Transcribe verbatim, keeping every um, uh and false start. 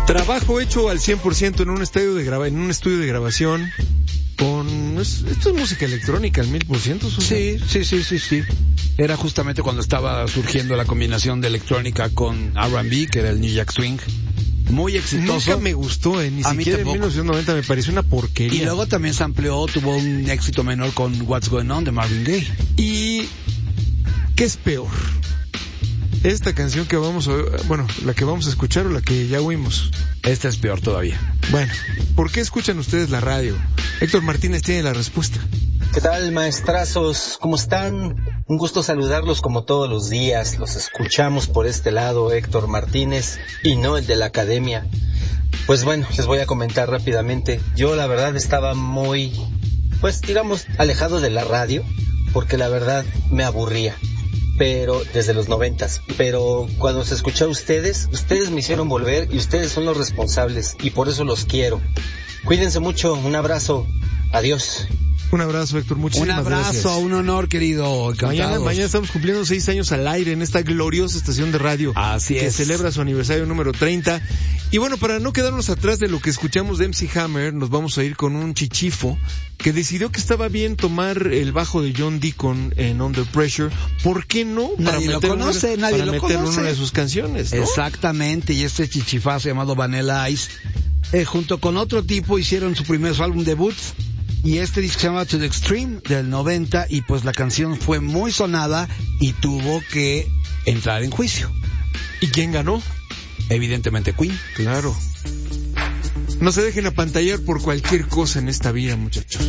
Trabajo hecho al cien por ciento en un estadio de graba, en un estudio de grabación con es, esto es música electrónica al mil por ciento. Sí, sí, sí, sí, sí. Era justamente cuando estaba surgiendo la combinación de electrónica con R and B, que era el New Jack Swing. Muy exitoso. Nunca me gustó, eh, ni A siquiera en mil novecientos noventa me pareció una porquería. Y luego también se amplió, tuvo un éxito menor con What's Going On de Marvin Gaye. ¿Y qué es peor? Esta canción que vamos a, bueno, la que vamos a escuchar o la que ya oímos. Esta es peor todavía. Bueno, ¿por qué escuchan ustedes la radio? Héctor Martínez tiene la respuesta. ¿Qué tal, maestrazos? ¿Cómo están? Un gusto saludarlos como todos los días. Los escuchamos por este lado, Héctor Martínez, y no el de la academia. Pues bueno, les voy a comentar rápidamente. Yo la verdad estaba muy, pues digamos, alejado de la radio, porque la verdad me aburría. Pero desde los noventas, pero cuando se escuchó a ustedes, ustedes me hicieron volver y ustedes son los responsables y por eso los quiero. Cuídense mucho, un abrazo, adiós. Un abrazo, Héctor, muchísimas gracias. Un abrazo, gracias. un honor, querido. Mañana, mañana estamos cumpliendo seis años al aire en esta gloriosa estación de radio. Así que es. celebra su aniversario número treinta. Y bueno, para no quedarnos atrás de lo que escuchamos de M C Hammer, nos vamos a ir con un chichifo que decidió que estaba bien tomar el bajo de John Deacon en Under Pressure. ¿Por qué no? Nadie lo conoce, una, nadie para lo meterlo conoce. en una de sus canciones, ¿no? Exactamente, y este chichifazo llamado Vanilla Ice, eh, junto con otro tipo, hicieron su primer álbum debut. Y este disco se llama To The Extreme del noventa, y pues la canción fue muy sonada y tuvo que entrar en juicio. ¿Y quién ganó? Evidentemente Queen. Claro. No se dejen apantallar por cualquier cosa en esta vida, muchachos.